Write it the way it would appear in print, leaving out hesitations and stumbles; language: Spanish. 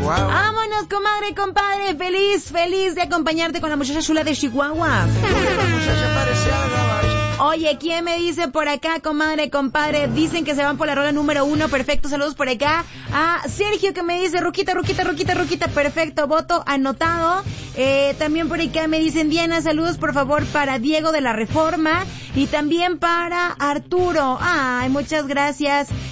Vámonos, comadre, compadre. Feliz de acompañarte con la muchacha chula de Chihuahua. La muchacha parecía gabacha. Oye, ¿quién me dice por acá, comadre, compadre? Dicen que se van por la rola número 1. Perfecto, saludos por acá. A Sergio, que me dice Ruquita. Perfecto, voto anotado. También por acá me dicen Diana, saludos por favor para Diego de la Reforma. Y también para Arturo. Ay, muchas gracias.